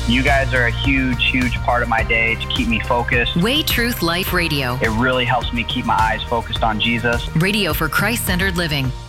You guys are a huge part of my day to keep me focused. Way Truth Life Radio. It really helps me keep my eyes focused on Jesus. Radio for Christ-centered living.